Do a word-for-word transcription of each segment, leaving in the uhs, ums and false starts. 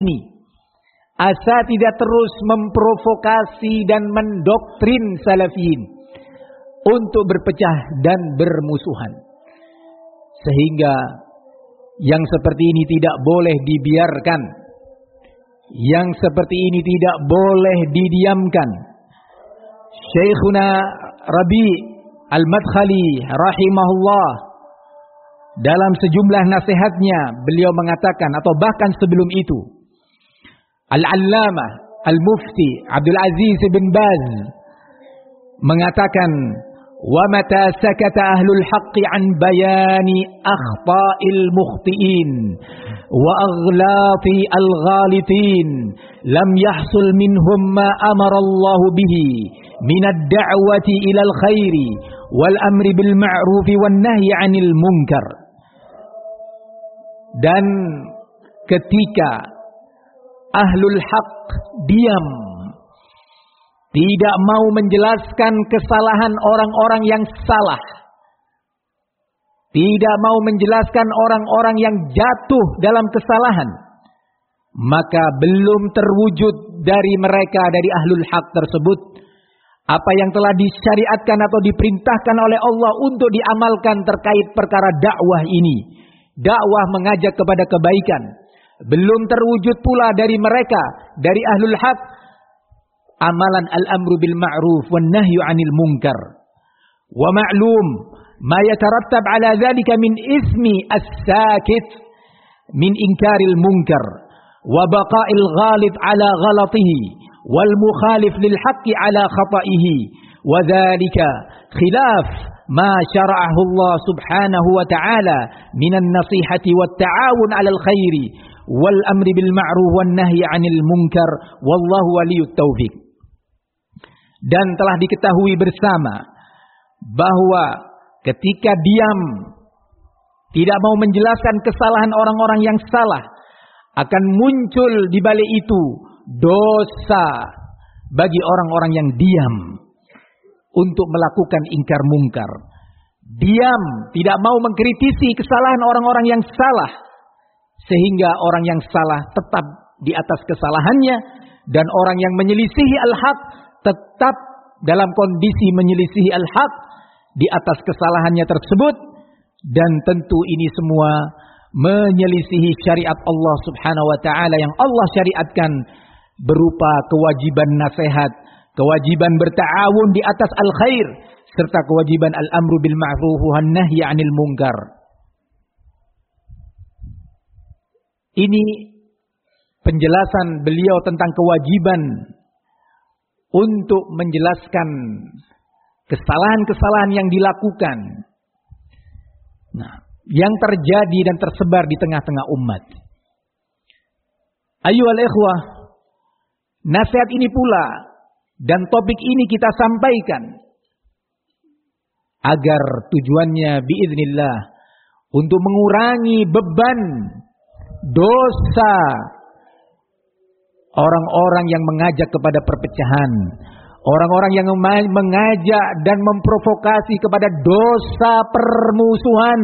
ini. Asatidzah terus memprovokasi dan mendoktrin salafiyin untuk berpecah dan bermusuhan. Sehingga yang seperti ini tidak boleh dibiarkan. Yang seperti ini tidak boleh didiamkan. Syekhuna Rabi Al-Madkhali rahimahullah dalam sejumlah nasihatnya beliau mengatakan, atau bahkan sebelum itu, Al-Allamah Al-Mufti Abdul Aziz bin Baz mengatakan, wa mata sakata ahlul haqqi an bayani akhta'il mukhti'in wa aghlati al-ghalitin lam yahsul minhum ma amara Allah bihi min ad-da'wati ila al-khairi wal amri bil ma'ruf wan nahyi 'anil munkar. Dan ketika ahlul haqq diam, tidak mau menjelaskan kesalahan orang-orang yang salah, tidak mau menjelaskan orang-orang yang jatuh dalam kesalahan, maka belum terwujud dari mereka, dari ahlul haq tersebut, apa yang telah disyariatkan atau diperintahkan oleh Allah untuk diamalkan terkait perkara dakwah ini. Dakwah mengajak kepada kebaikan. Belum terwujud pula dari mereka, dari ahlul haq, amalan al-amru bil ma'ruf wan nahyu 'anil munkar. Wa ma'lum ma yatarattab 'ala dhalika min ismi as-sakit min inkaril munkar wa baqa'il ghalib 'ala ghalatihi wal mukhalif lil haqqi 'ala khata'ihi wa dhalika khilaf ma syara'ahu Allah subhanahu wa ta'ala minan nasihati wat ta'awun 'alal khairi wal amri bil ma'ruf wan nahyi 'anil munkar wallahu waliyut taufiq. Dan telah diketahui bersama bahwa ketika diam, tidak mau menjelaskan kesalahan orang-orang yang salah, akan muncul di balik itu dosa bagi orang-orang yang diam untuk melakukan ingkar mungkar. Diam, tidak mau mengkritisi kesalahan orang-orang yang salah, sehingga orang yang salah tetap di atas kesalahannya, dan orang yang menyelisihi al-haq tetap dalam kondisi menyelisihi al-haq di atas kesalahannya tersebut. Dan tentu ini semua menyelisihi syariat Allah subhanahu wa ta'ala yang Allah syariatkan berupa kewajiban nasihat, kewajiban berta'awun di atas al-khair, serta kewajiban al-amru bil ma'ruf wan nahyi 'anil munkar. Ini penjelasan beliau tentang kewajiban untuk menjelaskan kesalahan-kesalahan yang dilakukan, nah, yang terjadi dan tersebar di tengah-tengah umat. Ayyuhal ikhwah, nasihat ini pula dan topik ini kita sampaikan agar tujuannya biiznillah untuk mengurangi beban dosa orang-orang yang mengajak kepada perpecahan, orang-orang yang mengajak dan memprovokasi kepada dosa permusuhan.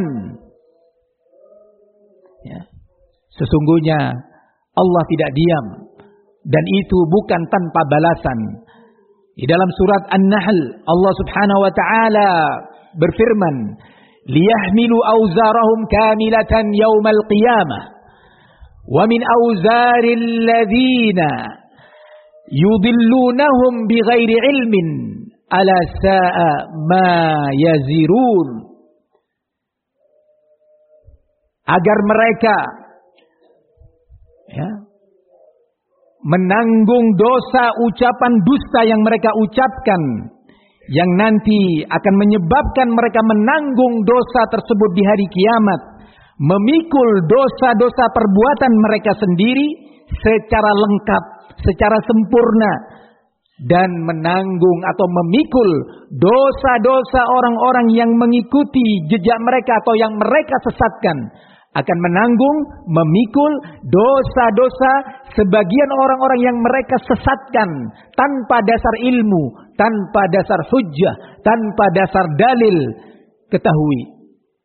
Ya. Sesungguhnya Allah tidak diam, dan itu bukan tanpa balasan. Di dalam surat An-Nahl, Allah subhanahu wa ta'ala berfirman, liyahmilu awzarahum kamilatan yawmal qiyamah wa min awzaril ladzina yudillunahum bighairi ilmin ala sa'a ma yazirun. Agar mereka, ya, menanggung dosa ucapan dusta yang mereka ucapkan, yang nanti akan menyebabkan mereka menanggung dosa tersebut di hari kiamat, memikul dosa-dosa perbuatan mereka sendiri secara lengkap, secara sempurna, dan menanggung atau memikul dosa-dosa orang-orang yang mengikuti jejak mereka atau yang mereka sesatkan, akan menanggung, memikul dosa-dosa sebagian orang-orang yang mereka sesatkan tanpa dasar ilmu, tanpa dasar hujjah, tanpa dasar dalil. Ketahui,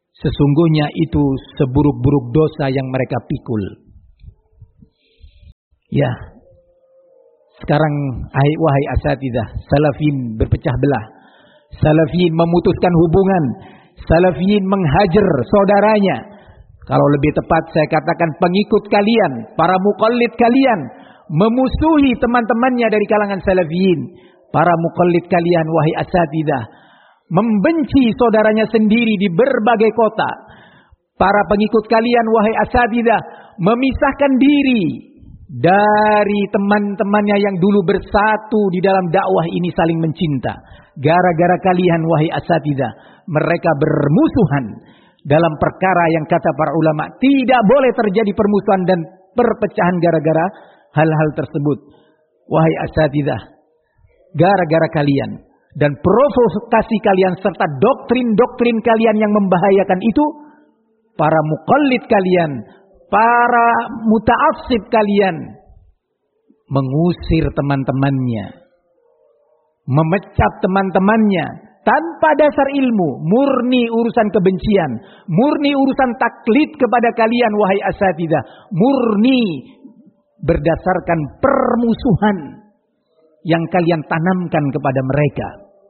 sesungguhnya itu seburuk-buruk dosa yang mereka pikul. Ya, sekarang wahai asatidzah, salafin berpecah belah. Salafin memutuskan hubungan. Salafin menghajar saudaranya. Kalau lebih tepat saya katakan pengikut kalian, para muqallid kalian, memusuhi teman-temannya dari kalangan salafin. Para muqallid kalian, wahai asatidzah, membenci saudaranya sendiri di berbagai kota. Para pengikut kalian, wahai asatidzah, memisahkan diri dari teman-temannya yang dulu bersatu di dalam dakwah ini saling mencinta. Gara-gara kalian, wahai asatidzah, mereka bermusuhan dalam perkara yang kata para ulama tidak boleh terjadi permusuhan dan perpecahan gara-gara hal-hal tersebut. Wahai asatidzah, gara-gara kalian dan provokasi kalian serta doktrin-doktrin kalian yang membahayakan itu, para muqallid kalian, para muta'assib kalian mengusir teman-temannya, memecat teman-temannya tanpa dasar ilmu, murni urusan kebencian, murni urusan taklid kepada kalian, wahai asatidzah, murni berdasarkan permusuhan yang kalian tanamkan kepada mereka.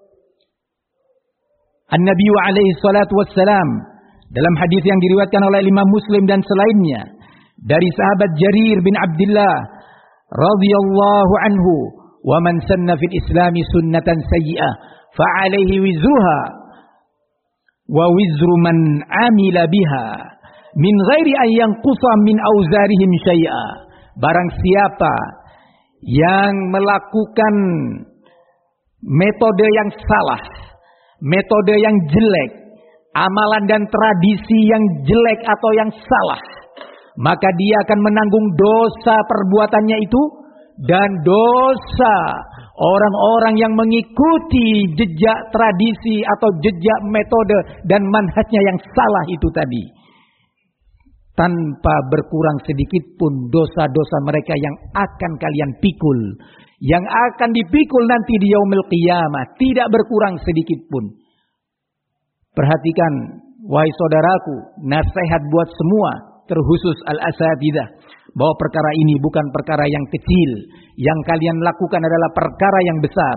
An-Nabi alaihi salatu wassalam dalam hadis yang diriwayatkan oleh Imam Muslim dan selainnya dari sahabat Jarir bin Abdullah radhiyallahu anhu, "Wa man sanna fil Islami sunnatan sayyi'ah fa 'alaihi wizruha wa wizru man 'amila biha min ghairi an yanqusa min auzarihim syai'a." Barang siapa yang melakukan metode yang salah, metode yang jelek, amalan dan tradisi yang jelek atau yang salah, maka dia akan menanggung dosa perbuatannya itu dan dosa orang-orang yang mengikuti jejak tradisi atau jejak metode dan manhajnya yang salah itu tadi. Tanpa berkurang sedikit pun dosa-dosa mereka yang akan kalian pikul, yang akan dipikul nanti di yaumil qiyamah, tidak berkurang sedikit pun. Perhatikan, wahai saudaraku, nasihat buat semua, terkhusus al-asatidzah, bahwa perkara ini bukan perkara yang kecil. Yang kalian lakukan adalah perkara yang besar.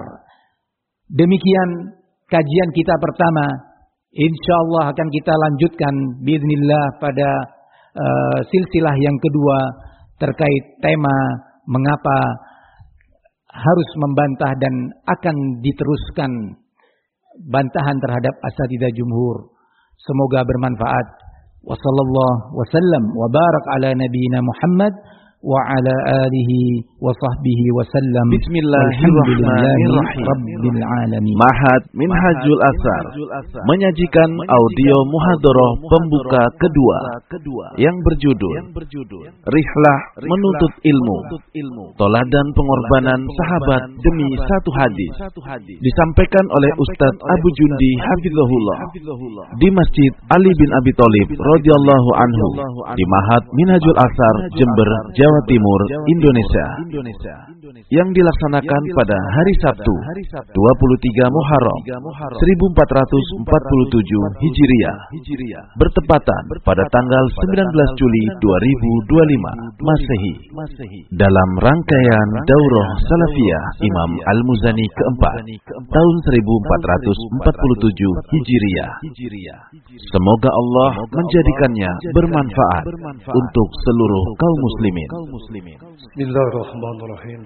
Demikian kajian kita pertama. Insyaallah akan kita lanjutkan biiznillah pada uh, silsilah yang kedua terkait tema mengapa harus membantah, dan akan diteruskan bantahan terhadap asatidzah jumhur. Semoga bermanfaat. Wa sallallahu wasallam wa barak ala nabiyyina Muhammad wa ala alihi wa sahbihi wasallam. Bismillahirrahmanirrahim. Rabbil alamin. Mahad Minhajul Atsar menyajikan audio muhadharah pembuka kedua yang berjudul Rihlah Menuntut Ilmu, Toladan Pengorbanan Sahabat Demi Satu Hadis, disampaikan oleh Ustadz Abu Jundi Hafizahullah di Masjid Ali bin Abi Thalib radhiyallahu anhu di Mahad Minhajul Atsar, Jember, Jawa Timur, Indonesia, yang dilaksanakan pada hari Sabtu dua puluh tiga Muharram seribu empat ratus empat puluh tujuh Hijriah, bertepatan pada tanggal sembilan belas Juli dua ribu dua puluh lima Masehi, dalam rangkaian Daurah Salafiyah Imam Al-Muzani keempat tahun seribu empat ratus empat puluh tujuh Hijriah. Semoga Allah menjadikannya bermanfaat untuk seluruh kaum muslimin. Bismillahirrahmanirrahim.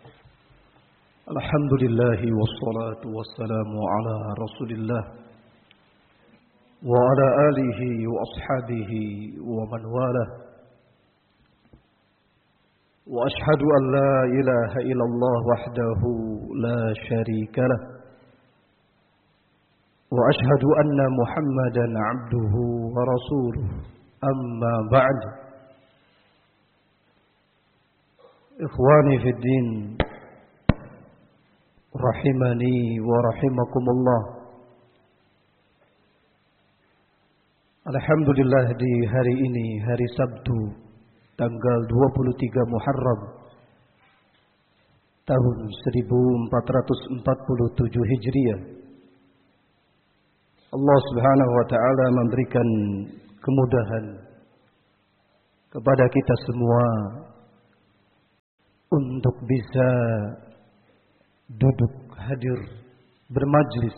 Alhamdulillah wassalatu wassalamu ala Rasulillah wa ala alihi wa ashabihi wa man walah. Wa ashhadu an la ilaha illallah wahdahu la syarika lah. Wa ashhadu anna Muhammadan abduhu wa rasuluh. Amma ba'd. Ikhwani fi din, rahimani wa rahimakumullah. Alhamdulillah, di hari ini, hari Sabtu, tanggal dua puluh tiga Muharram tahun seribu empat ratus empat puluh tujuh Hijriah, Allah Subhanahu wa taala memberikan kemudahan kepada kita semua untuk bisa duduk hadir bermajlis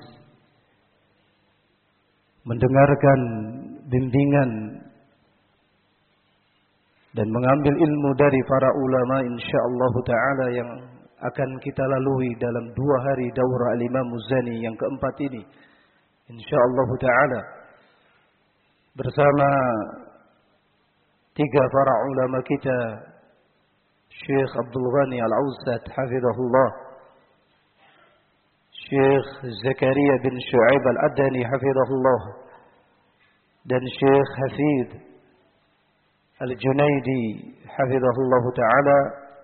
mendengarkan bimbingan dan mengambil ilmu dari para ulama insyaallah taala yang akan kita lalui dalam dua hari daurah Al-Imam Muzani yang keempat ini insyaallah taala bersama tiga para ulama kita, Syekh Abdul Ghani Al-Ausat hafizahullah, Syekh Zakaria bin Shu'aib Al-Adani hafizahullah, dan Syekh Hafid Al-Junaidi hafizahullah taala.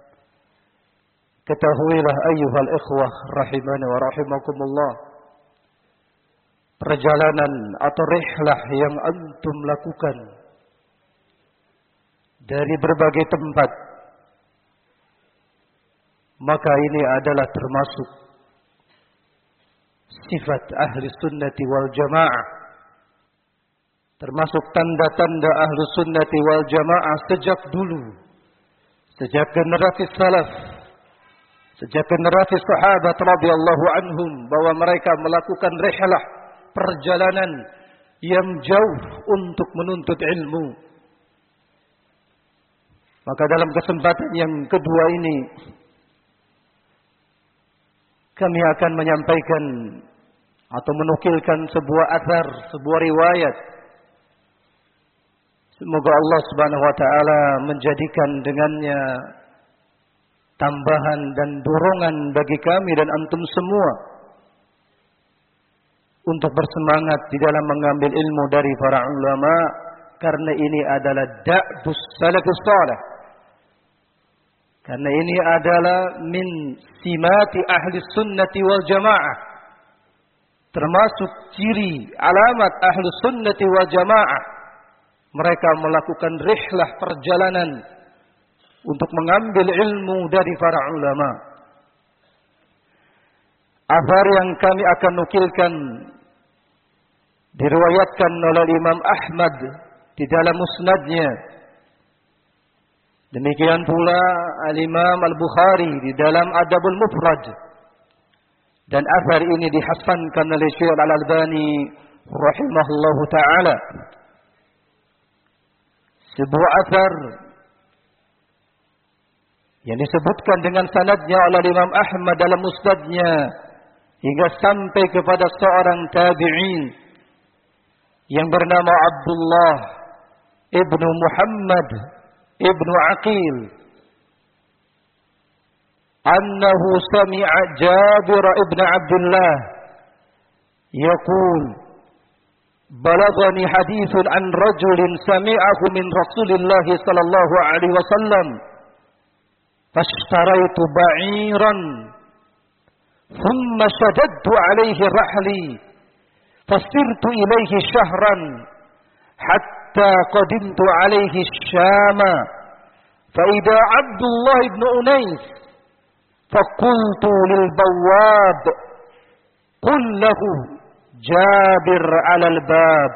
Ketahuilah ayyuhal ikhwah rahimani wa rahimakumullah, perjalanan atau rihlah yang antum lakukan dari berbagai tempat, maka ini adalah termasuk sifat ahli sunnati wal jamaah, termasuk tanda-tanda ahli sunnati wal jamaah sejak dulu, sejak generasi salaf, sejak generasi sahabat radhiyallahu anhum, bahwa mereka melakukan rihlah, perjalanan yang jauh untuk menuntut ilmu. Maka dalam kesempatan yang kedua ini kami akan menyampaikan atau menukilkan sebuah athar, sebuah riwayat. Semoga Allah Subhanahu wa taala menjadikan dengannya tambahan dan dorongan bagi kami dan antum semua untuk bersemangat di dalam mengambil ilmu dari para ulama, karena ini adalah da'bus salafus salih. Karena ini adalah min simati ahli sunnati wal jamaah, termasuk ciri alamat ahli sunnati wal jamaah. Mereka melakukan rihlah, perjalanan untuk mengambil ilmu dari para ulama. Athar yang kami akan nukilkan diriwayatkan oleh Imam Ahmad di dalam musnadnya. Demikian pula Al-Imam Al-Bukhari di dalam Adabul Mufrad. Dan athar ini dihasankan oleh Syekh Al-Albani rahimahullahu taala. Sebuah athar yang disebutkan dengan sanadnya oleh Imam Ahmad dalam musnadnya hingga sampai kepada seorang tabi'in yang bernama Abdullah ibnu Muhammad ibnu Aqil, annahu sami'a Jabir ibn Abdullah yaqul, balaghani hadithun an rajulin sami'ahu min Rasulillah sallallahu alaihi wasallam, fashtaraitu ba'iran thumma shaddadtu alaihi rahli fasirtu ilaihi shahran hatta qadimtu alaihi syama fa idza Abdullah ibn Unais faqultu lil bawwab qul lahu Jabir 'ala al-bab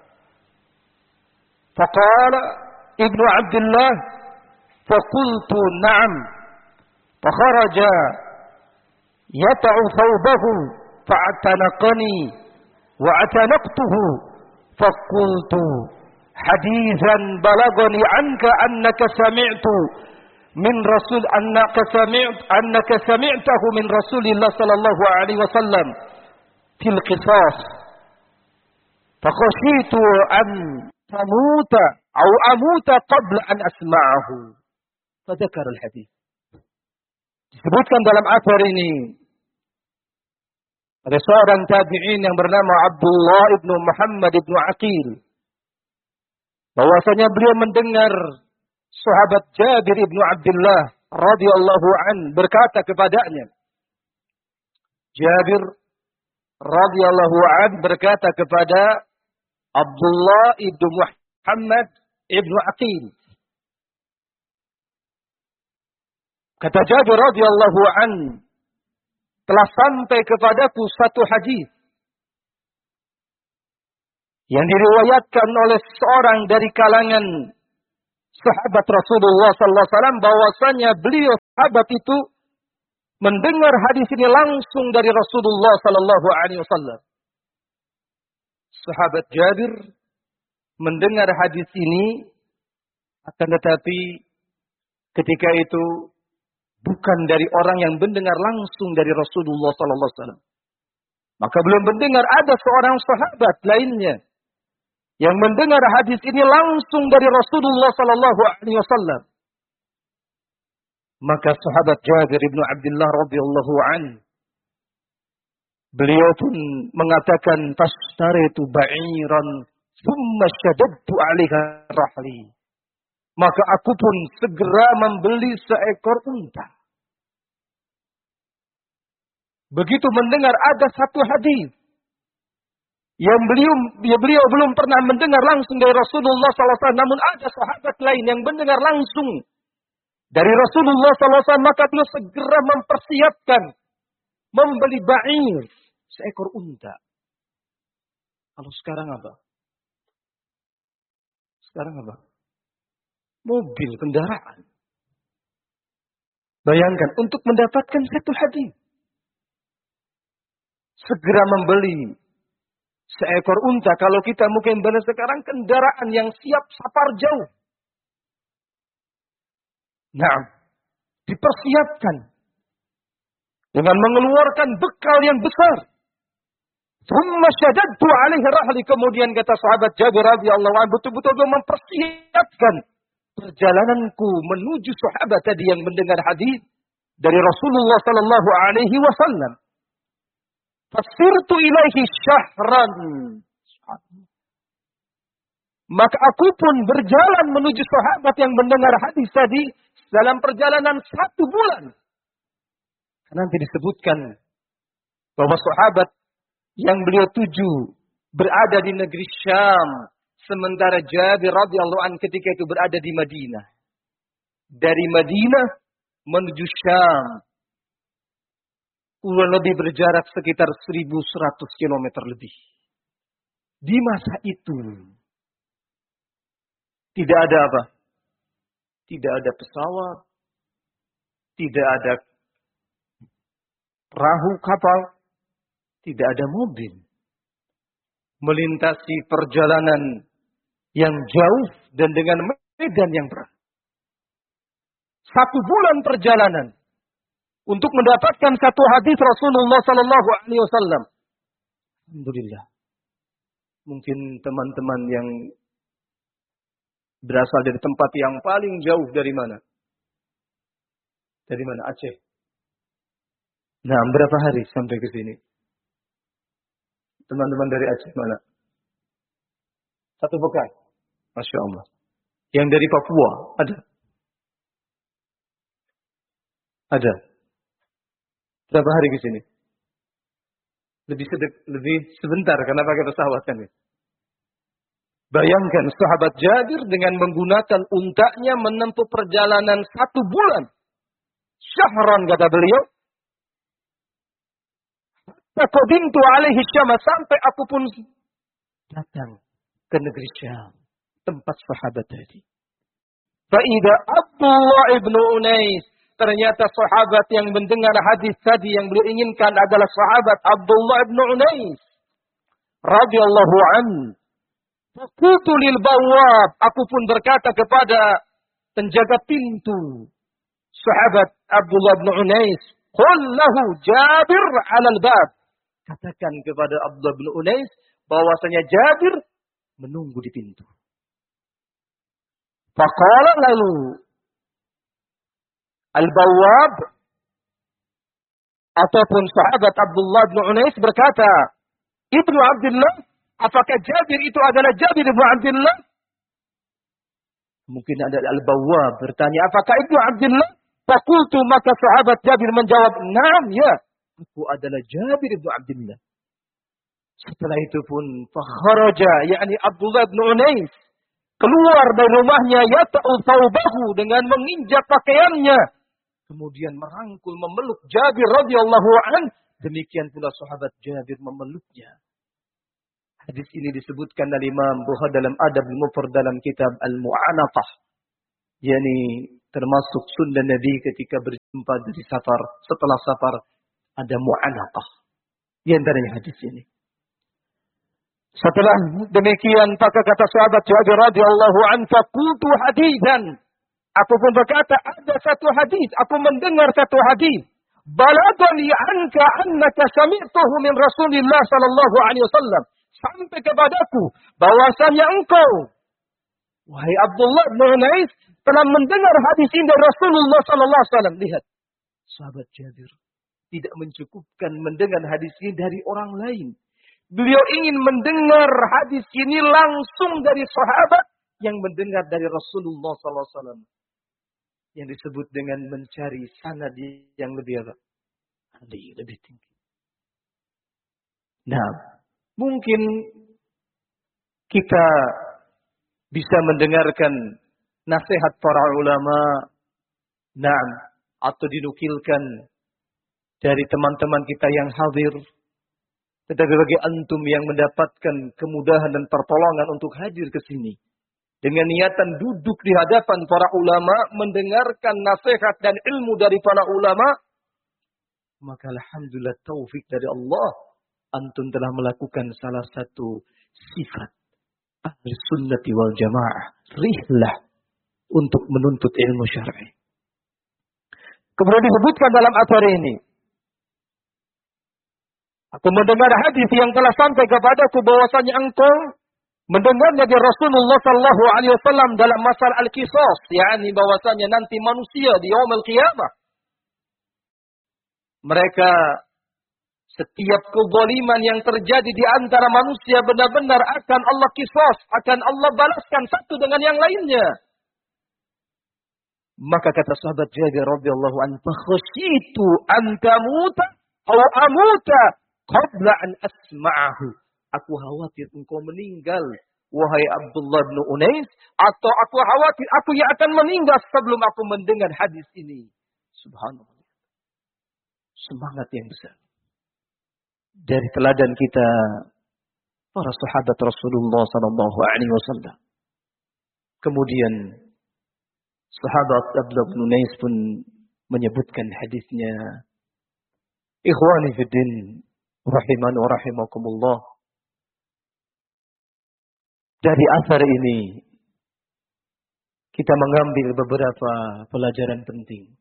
faqala ibnu Abdullah faqultu na'am fakharaja yata'u thawbahu fa'tanaqani wa atanaqtuhu faqultu hadithan balagani anka annaka sami'tu min rasul annaka sami'tu annaka sami'tahu min Rasulillah sallallahu alaihi wasallam fil qisas fakhashitu an tamuta aw amuta qabla an asma'ahu fadzakar al hadits. Disebutkan dalam athar ini ada seorang tabi'in yang bernama Abdullah ibnu Muhammad ibnu Aqil, bahwasanya beliau mendengar sahabat Jabir ibnu Abdullah radhiyallahu an berkata kepadanya. Jabir radhiyallahu an berkata kepada Abdullah ibnu Muhammad ibnu Aqil. Kata Jabir radhiyallahu an, telah sampai kepadaku satu hadis yang diriwayatkan oleh seorang dari kalangan sahabat Rasulullah sallallahu alaihi wasallam bahwasanya beliau sahabat itu mendengar hadis ini langsung dari Rasulullah sallallahu alaihi wasallam. Sahabat Jabir mendengar hadis ini, akan tetapi ketika itu bukan dari orang yang mendengar langsung dari Rasulullah sallallahu alaihi wasallam. Maka belum mendengar ada seorang sahabat lainnya yang mendengar hadis ini langsung dari Rasulullah sallallahu alaihi wasallam. Maka sahabat Jabir bin Abdullah radhiyallahu anhu, beliau pun mengatakan, tashtaritu ba'iran thumma shaddadtu 'alaiha rahli. Maka aku pun segera membeli seekor unta. Begitu mendengar ada satu hadis yang beliau ya beliau belum pernah mendengar langsung dari Rasulullah sallallahu alaihi wasallam, namun ada sahabat lain yang mendengar langsung dari Rasulullah sallallahu alaihi wasallam, maka beliau segera mempersiapkan membeli ba'ir, seekor unta. Kalau sekarang apa? Sekarang apa? Mobil, kendaraan. Bayangkan untuk mendapatkan satu hadis, segera membeli seekor unta. Kalau kita mungkin benar sekarang kendaraan yang siap safar jauh. Nah, dipersiapkan dengan mengeluarkan bekal yang besar. Thumma shaddadtu 'alaihi rahli. Kemudian kata sahabat Jabir radhiyallahu anhu, betul-betul mempersiapkan perjalananku menuju sahabat tadi yang mendengar hadis dari Rasulullah sallallahu alaihi wasallam. Fasirtu ilaihi syahran. Maka aku pun berjalan menuju sahabat yang mendengar hadis tadi dalam perjalanan satu bulan. Nanti disebutkan bahwa sahabat yang beliau tuju berada di negeri Syam, sementara Jabir radhiyallahu anhu ketika itu berada di Madinah. Dari Madinah menuju Syam kurang lebih berjarak sekitar seribu seratus kilometer lebih. Di masa itu tidak ada apa? Tidak ada pesawat, tidak ada perahu kapal, tidak ada mobil. Melintasi perjalanan yang jauh dan dengan medan yang berat. Satu bulan perjalanan untuk mendapatkan satu hadis Rasulullah sallallahu alaihi wasallam. Alhamdulillah. Mungkin teman-teman yang berasal dari tempat yang paling jauh dari mana? Dari mana? Aceh. Nah, berapa hari sampai ke sini? Teman-teman dari Aceh mana? Satu pekan. Masya Allah. Yang dari Papua ada? Ada. Berapa hari ke sini? Lebih sedek, lebih sebentar karena pakai pesawat kan. Bayangkan sahabat Jabir dengan menggunakan untanya menempuh perjalanan satu bulan. Syahran kata beliau. Faqadimtu alaihi Syam, sampai aku pun datang ke negeri Syam, tempat sahabat tadi. Faida Abdullah ibnu Unais, ternyata sahabat yang mendengar hadis tadi yang beliau inginkan adalah sahabat Abdullah ibnu Unais radhiyallahu anhu. Fakultu lil bawwab, aku pun berkata kepada penjaga pintu sahabat Abdullah ibnu Unais, qul lahu Jabir 'alal bab. Katakan kepada Abdullah bin Unais bahwasanya Jabir menunggu di pintu. Faqala lalu al-bawwab ataupun sahabat Abdullah bin Unais berkata, Ibnu Abdullah, apakah Jabir itu adalah Jabir Ibnu Abdullah? Mungkin ada al-bawwab bertanya, apakah Ibnu Abdullah? Fakultu, maka sahabat Jabir menjawab, "Naam, ya. Aku adalah Jabir bin Abdullah." Setelah itu pun fakharaja, yakni Abdullah bin Unais, keluar dari rumahnya yata'u thawbahu, dengan menginjak pakaiannya, kemudian merangkul memeluk Jabir radhiyallahu an. Demikian pula sahabat Jabir memeluknya. Hadis ini disebutkan oleh Imam Bukhari dalam Adab al-Mufrad dalam kitab Al-Mu'anaqah. yakni termasuk sunnah Nabi ketika berjumpa di safar, setelah safar ada mu'anaqah. Di antaranya hadis ini. Setelah demikian, maka kata sahabat Jabir radhiyallahu anhu, "Qultu haditsan." Aku pun berkata, ada satu hadis, aku mendengar satu hadis. "Balagani anka annaka sami'tahu min Rasulillah sallallahu alaihi wasallam." Sampai kepadaku bahwasanya engkau, wahai Abdullah bin Unais, telah mendengar hadis ini dari Rasulullah sallallahu alaihi wasallam. Lihat, sahabat Jabir tidak mencukupkan mendengar hadis ini dari orang lain. Beliau ingin mendengar hadis ini langsung dari sahabat yang mendengar dari Rasulullah sallallahu alaihi wasallam. Yang disebut dengan mencari sanad yang lebih apa? Lebih tinggi. Nah, mungkin kita bisa mendengarkan nasihat para ulama, nah, atau dinukilkan dari teman-teman kita yang hadir. Tetapi bagi antum yang mendapatkan kemudahan dan pertolongan untuk hadir ke sini, dengan niatan duduk di hadapan para ulama, mendengarkan nasihat dan ilmu dari para ulama, maka alhamdulillah taufik dari Allah, antum telah melakukan salah satu sifat ahli sunnati wal jamaah, rihlah untuk menuntut ilmu syar'i. Kemudian disebutkan dalam athar ini, aku mendengar hadis yang telah sampai kepadaku bahwasanya engkau mendengarnya dari Rasulullah sallallahu alaihi wasallam dalam masalah al-qisas, yakni bahwasanya nanti manusia di yaumul qiyamah mereka setiap kezaliman yang terjadi di antara manusia benar-benar akan Allah qisas, akan Allah balaskan satu dengan yang lainnya. Maka kata sahabat Jabir radhiyallahu anhu, "Khasyitu an tamuta aw amuta qabla an asma'ahu." Aku khawatir engkau meninggal, wahai Abdullah bin Unais, atau aku khawatir aku yang akan meninggal sebelum aku mendengar hadis ini. Subhanallah. Semangat yang besar. Dari teladan kita, para sahabat Rasulullah sallallahu alaihi wasallam. Kemudian, sahabat Abdullah bin Unais pun menyebutkan hadisnya. Ikhwani fiddin, rahimani wa rahimakumullah. Dari athar ini, kita mengambil beberapa pelajaran penting.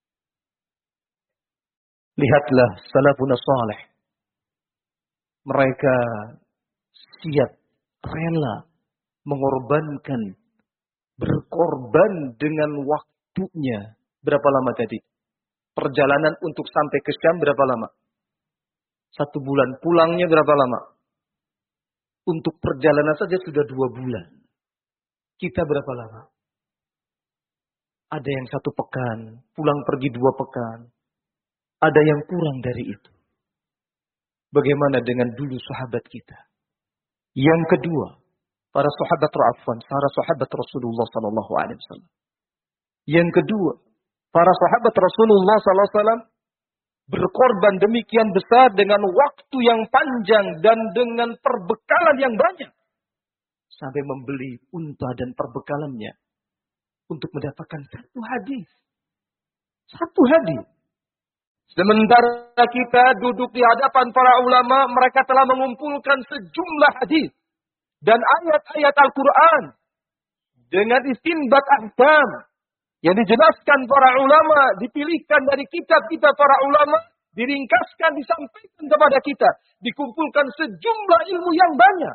Lihatlah salafun salih. Mereka siap, rela, mengorbankan, berkorban dengan waktunya. Berapa lama tadi? Perjalanan untuk sampai ke Syam berapa lama? Satu bulan. Pulangnya berapa lama? Untuk perjalanan saja sudah dua bulan. Kita berapa lama? Ada yang satu pekan, pulang pergi dua pekan. Ada yang kurang dari itu. Bagaimana dengan dulu sahabat kita? Yang kedua, para sahabat Ra'afan, para sahabat Rasulullah sallallahu alaihi wasallam. Yang kedua, para sahabat Rasulullah sallallahu alaihi wasallam berkorban demikian besar dengan waktu yang panjang dan dengan perbekalan yang banyak. Sampai membeli unta dan perbekalannya untuk mendapatkan satu hadis. Satu hadis. Sementara kita duduk di hadapan para ulama, mereka telah mengumpulkan sejumlah hadis dan ayat-ayat Al-Quran dengan istinbat ahkam yang dijelaskan para ulama, dipilihkan dari kitab-kitab para ulama, diringkaskan, disampaikan kepada kita, dikumpulkan sejumlah ilmu yang banyak.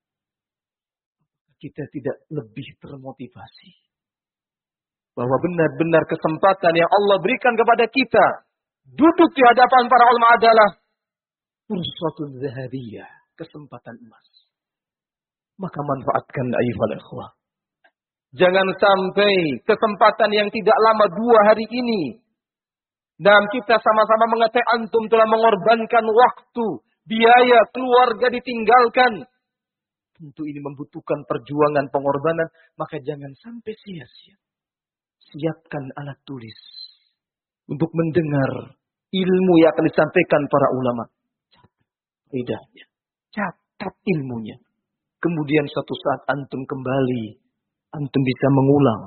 Kita tidak lebih termotivasi bahwa benar-benar kesempatan yang Allah berikan kepada kita duduk di hadapan para ulama adalah fursatun zahabiyah, kesempatan emas. Maka manfaatkan ayyuhal ikhwah. Jangan sampai kesempatan yang tidak lama dua hari ini, dan kita sama-sama mengetahui antum telah mengorbankan waktu, biaya, keluarga ditinggalkan. Tentu ini membutuhkan perjuangan, pengorbanan, maka jangan sampai sia-sia. Siapkan alat tulis untuk mendengar ilmu yang akan disampaikan para ulama. Catat faedahnya, catat ilmunya. Kemudian suatu saat antum kembali, antum bisa mengulang.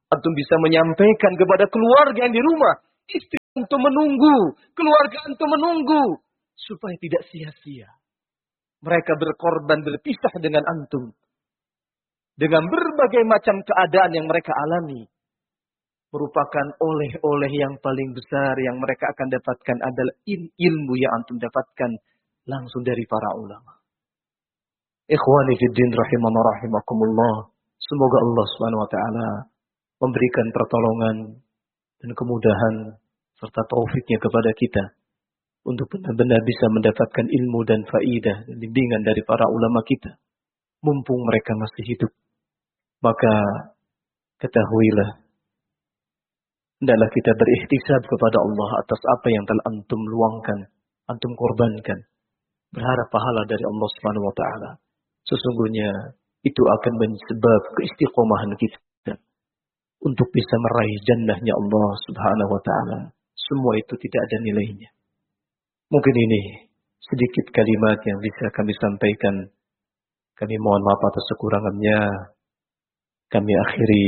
Antum bisa menyampaikan kepada keluarga yang di rumah. Istri antum menunggu. Keluarga antum menunggu. Supaya tidak sia-sia. Mereka berkorban berpisah dengan antum. Dengan berbagai macam keadaan yang mereka alami. Merupakan oleh-oleh yang paling besar yang mereka akan dapatkan adalah ilmu yang antum dapatkan langsung dari para ulama. Ikhwani fiddin rahimana rahimakumullah. Semoga Allah subhanahu wa ta'ala memberikan pertolongan dan kemudahan serta taufiknya kepada kita untuk benar-benar bisa mendapatkan ilmu dan faidah dan bimbingan dari para ulama kita. Mumpung mereka masih hidup. Maka ketahuilah, hendaklah kita berikhtisab kepada Allah atas apa yang telah antum luangkan, antum korbankan. Berharap pahala dari Allah subhanahu wa ta'ala. Sesungguhnya itu akan menyebab keistiqomahan kita untuk bisa meraih jannahnya Allah subhanahu wa ta'ala. Semua itu tidak ada nilainya. Mungkin ini sedikit kalimat yang bisa kami sampaikan. Kami mohon maaf atas kekurangannya. Kami akhiri.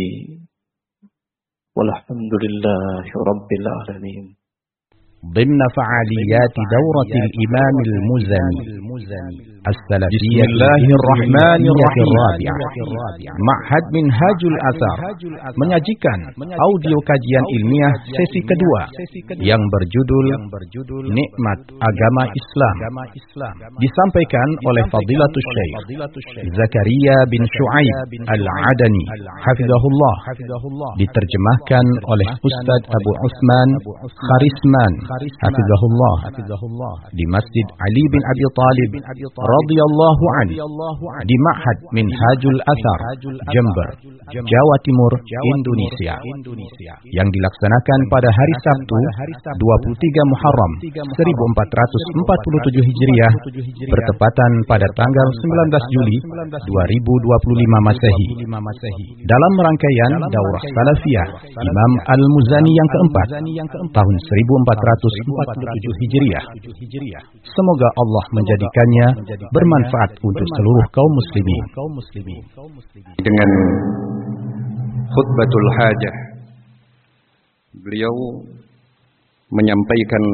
Walhamdulillahi Rabbil Alamin. ضمن فعاليات دورة الإمام المزني السلفية الله الرحمن الرحيم Ma'had Minhajul Athar menyajikan audio kajian ilmiah sesi kedua yang berjudul Nikmat Agama Islam, disampaikan oleh Fadilatul Syekh Zakaria bin Syuaib Al-Adani hafizahullah, diterjemahkan oleh Ustaz Abu Utsman Kharisman hafizahullah di Masjid Ali bin Abi Thalib radhiyallahu anhu di Ma'had Minhajul Athar Jember, Jawa Timur, Indonesia, yang dilaksanakan pada hari Sabtu dua puluh tiga Muharram seribu empat ratus empat puluh tujuh Hijriah bertepatan pada tanggal sembilan belas Juli dua ribu dua puluh lima Masehi, dalam rangkaian Daurah Salafiyah Imam Al-Muzani yang keempat tahun seribu empat ratus empat puluh tujuh Hijriah. Semoga Allah menjadikannya bermanfaat untuk seluruh kaum muslimin. Dengan khutbatul hajah, beliau menyampaikan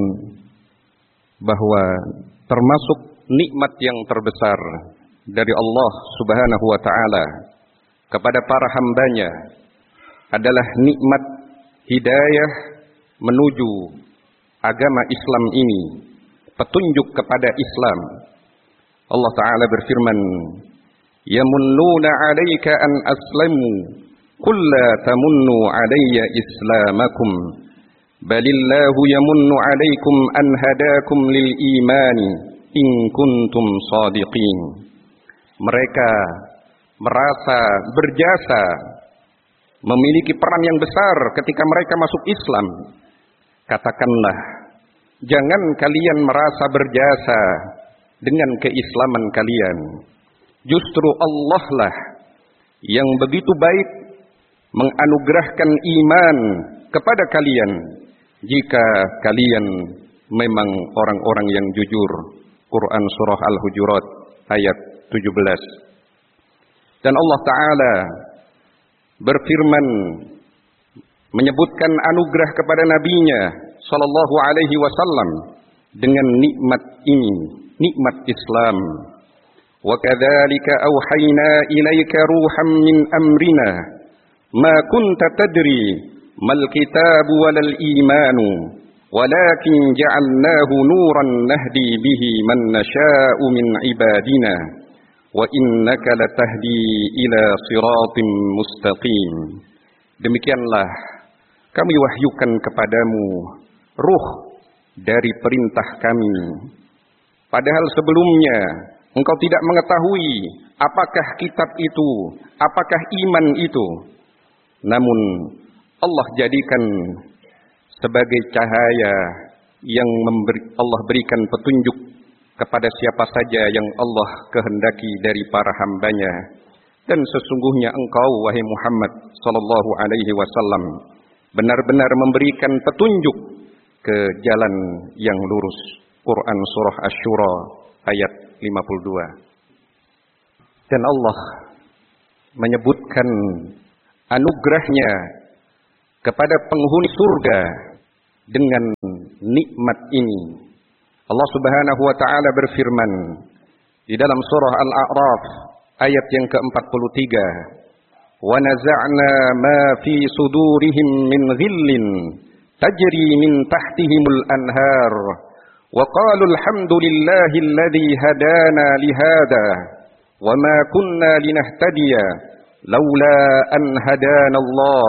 bahwa termasuk nikmat yang terbesar dari Allah Subhanahu wa ta'ala kepada para hambanya adalah nikmat hidayah menuju agama Islam ini, petunjuk kepada Islam. Allah Ta'ala berfirman, yamunnuna 'alaika an aslamu qul la tamunnu 'alayya islamakum balillahu yamunnu 'alaykum an hadakum lil imani in kuntum shadiqin. Mereka merasa berjasa, memiliki peran yang besar ketika mereka masuk Islam. Katakanlah, jangan kalian merasa berjasa dengan keislaman kalian. Justru Allah lah yang begitu baik menganugerahkan iman kepada kalian jika kalian memang orang-orang yang jujur. Quran Surah Al-Hujurat ayat tujuh belas. Dan Allah Ta'ala berfirman menyebutkan anugerah kepada nabinya sallallahu alaihi wasallam dengan nikmat ini, nikmat Islam. Wa kadzalika auhayna ilaika ruham min amrina ma kunta tadri mal kitabu walal imanu walakin ja'alnahu nuran nahdi bihi man nasha'u min ibadina wa innaka latahdi ila siratim mustaqim. Demikianlah kami wahyukan kepadamu ruh dari perintah kami. Padahal sebelumnya engkau tidak mengetahui apakah kitab itu, apakah iman itu. Namun Allah jadikan sebagai cahaya yang memberi, Allah berikan petunjuk kepada siapa saja yang Allah kehendaki dari para hambanya. Dan sesungguhnya engkau, wahai Muhammad sallallahu alaihi wasallam, benar-benar memberikan petunjuk ke jalan yang lurus. Quran Surah Asy-Syura ayat lima puluh dua. Dan Allah menyebutkan anugerahnya kepada penghuni surga dengan nikmat ini. Allah Subhanahu wa taala berfirman di dalam surah Al-A'raf ayat yang ke-empat puluh tiga, "Wa naza'na ma fi sudurihim min ghillin tajri min tahtihimul anhar wa qalu alhamdulillahi alladhi hadana li hadha wa ma kunna linahtadiya laula an hadana Allah."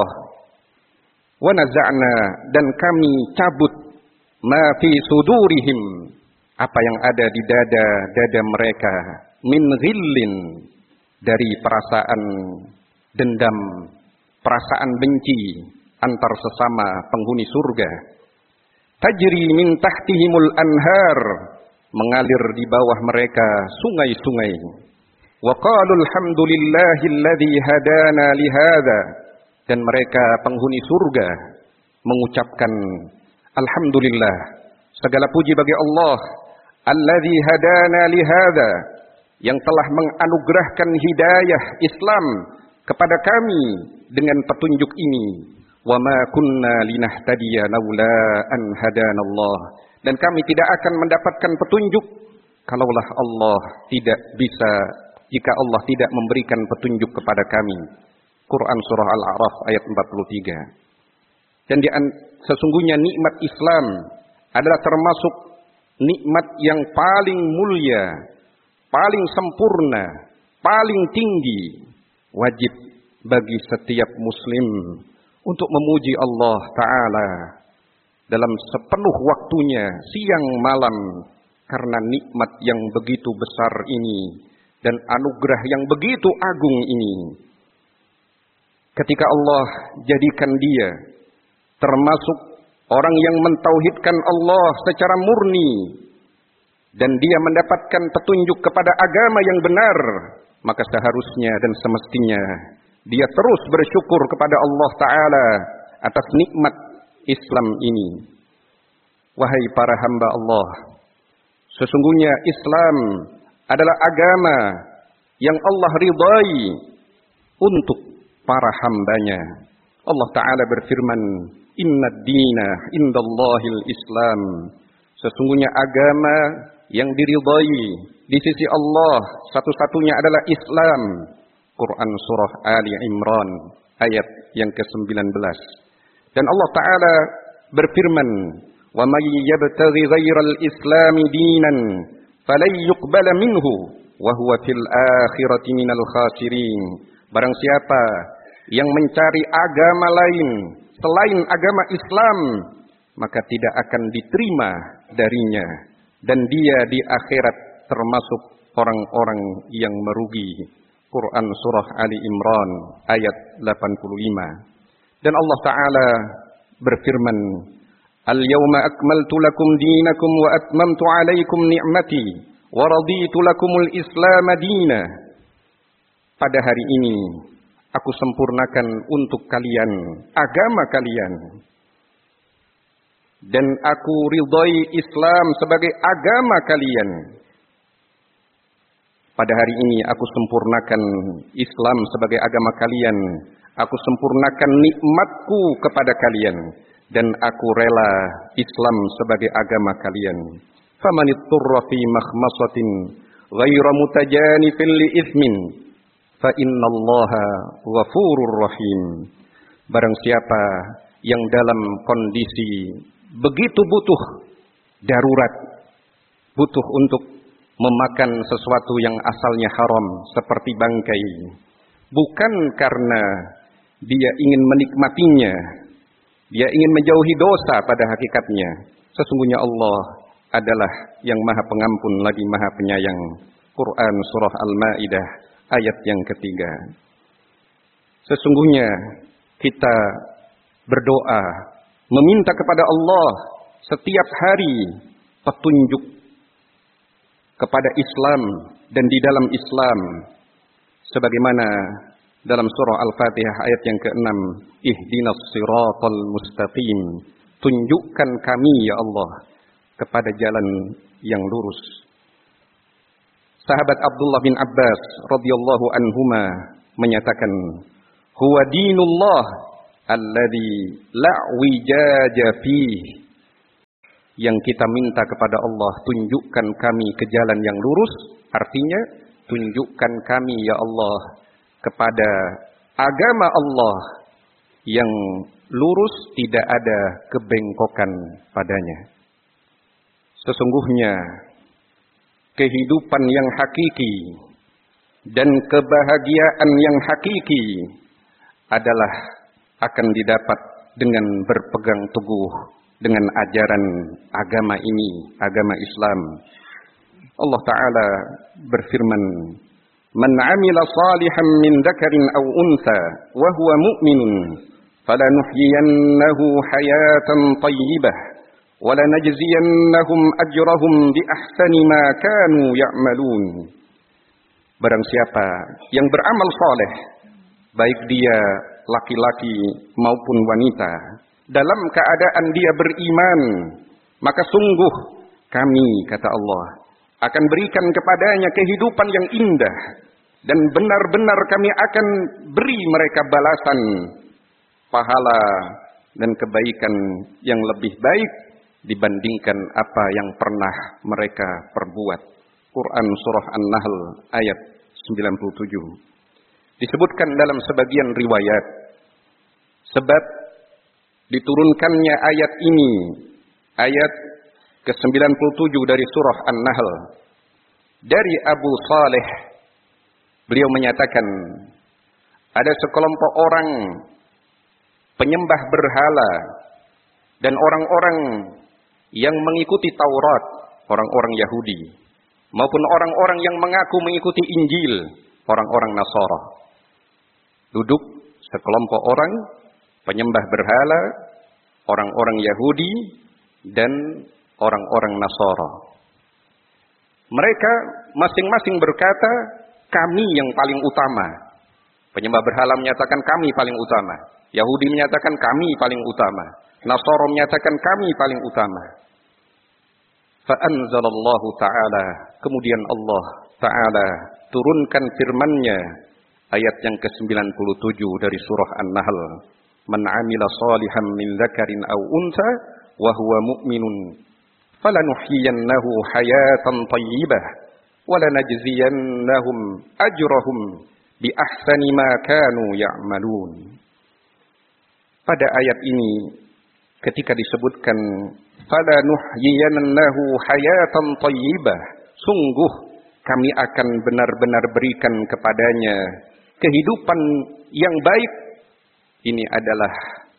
Wa naza'na, dan kami cabut, ma fi sudurihim, apa yang ada di dada-dada mereka, min ghillin, dari perasaan dendam, perasaan benci antar sesama penghuni surga. Tajri min tahtihimul anhar, mengalir di bawah mereka sungai-sungai. Wa qalu alhamdulillahilladzi hadana li hadza, dan mereka penghuni surga mengucapkan alhamdulillah, segala puji bagi Allah, alladzi hadana li hadza, yang telah menganugerahkan hidayah Islam kepada kami dengan petunjuk ini. Wa ma kunna linahtadiya laula an hadanallah, dan kami tidak akan mendapatkan petunjuk kalaulah Allah tidak bisa, jika Allah tidak memberikan petunjuk kepada kami. Quran surah Al-A'raf ayat empat puluh tiga. Dan di, sesungguhnya nikmat Islam adalah termasuk nikmat yang paling mulia, paling sempurna, paling tinggi. Wajib bagi setiap muslim untuk memuji Allah Ta'ala dalam sepenuh waktunya, siang malam, karena nikmat yang begitu besar ini dan anugerah yang begitu agung ini. Ketika Allah jadikan dia termasuk orang yang mentauhidkan Allah secara murni dan dia mendapatkan petunjuk kepada agama yang benar, maka seharusnya dan semestinya dia terus bersyukur kepada Allah Ta'ala atas nikmat Islam ini. Wahai para hamba Allah, sesungguhnya Islam adalah agama yang Allah ridai untuk para hambanya. Allah Ta'ala berfirman, "Inna ad-dina indallahil Islam." Sesungguhnya agama yang diridai di sisi Allah satu-satunya adalah Islam. Quran surah Ali Imran ayat yang ke-sembilan belas. Dan Allah Ta'ala berfirman, "Wa may yabtaghi ghairal islami dinan falan yuqbala minhu wa huwa fil akhirati minal khasirin." Barang siapa yang mencari agama lain selain agama Islam, maka tidak akan diterima darinya, dan dia di akhirat termasuk orang-orang yang merugi. Quran surah Ali Imran ayat delapan puluh lima. Dan Allah Ta'ala berfirman, "Al-yawma akmaltu lakum dinakum wa atmamtu alaikum ni'mati wa raditu lakumul Islam dina." Pada hari ini aku sempurnakan untuk kalian agama kalian, dan aku ridai Islam sebagai agama kalian. Pada hari ini aku sempurnakan Islam sebagai agama kalian. Aku sempurnakan nikmatku kepada kalian, dan aku rela Islam sebagai agama kalian. Famanitturra fi makhmasatin ghaira mutajanifin li itsmin fa innallaha ghafurur rahim. Barang siapa yang dalam kondisi begitu butuh, darurat, butuh untuk memakan sesuatu yang asalnya haram seperti bangkai, bukan karena dia ingin menikmatinya, dia ingin menjauhi dosa, pada hakikatnya sesungguhnya Allah adalah yang Maha Pengampun lagi Maha Penyayang. Quran surah Al-Maidah ayat yang ketiga. Sesungguhnya kita berdoa meminta kepada Allah setiap hari petunjuk kepada Islam dan di dalam Islam, sebagaimana dalam surah Al-Fatihah ayat yang keenam, ihdinas siratal mustaqim, tunjukkan kami ya Allah kepada jalan yang lurus. Sahabat Abdullah bin Abbas radhiyallahu anhuma menyatakan, huwa dinullah alladzi la wijaja fihi, yang kita minta kepada Allah, tunjukkan kami ke jalan yang lurus, artinya tunjukkan kami ya Allah kepada agama Allah yang lurus, tidak ada kebengkokan padanya. Sesungguhnya kehidupan yang hakiki dan kebahagiaan yang hakiki adalah akan didapat dengan berpegang teguh dengan ajaran agama ini, agama Islam. Allah Ta'ala berfirman, "Man 'amila salihan min dzakarin aw untha wa huwa mu'minun falanuhyiyannahu hayatan thayyibah wa lanajziyannahum ajrahum bi ahsani ma kanu ya'malun." Barang siapa yang beramal saleh, baik dia laki-laki maupun wanita, dalam keadaan dia beriman, maka sungguh kami, kata Allah, akan berikan kepadanya kehidupan yang indah, dan benar-benar kami akan beri mereka balasan pahala dan kebaikan yang lebih baik dibandingkan apa yang pernah mereka perbuat. Quran Surah An-Nahl ayat sembilan puluh tujuh. Disebutkan dalam sebagian riwayat, sebab diturunkannya ayat ini, ayat ke sembilan puluh tujuh dari surah An-Nahl, dari Abu Saleh, beliau menyatakan, ada sekelompok orang penyembah berhala dan orang-orang yang mengikuti Taurat, orang-orang Yahudi, maupun orang-orang yang mengaku mengikuti Injil, orang-orang Nasara. Duduk sekelompok orang penyembah berhala, orang-orang Yahudi, dan orang-orang Nasara. Mereka masing-masing berkata, kami yang paling utama. Penyembah berhala menyatakan kami paling utama. Yahudi menyatakan kami paling utama. Nasara menyatakan kami paling utama. Fa'anzalallahu ta'ala, kemudian Allah ta'ala turunkan firman-Nya, ayat yang ke sembilan puluh tujuh dari surah An-Nahl. Man 'amila shalihan min dzakarin aw untha wa huwa mu'minun falanuhyiyannahu hayatan thayyibah wa lanajziyannahum ajrahum bi ahsani ma kanu ya'malun. Pada ayat ini ketika disebutkan falanuhyiyannahu hayatan thayyibah, sungguh kami akan benar-benar berikan kepadanya kehidupan yang baik. Ini adalah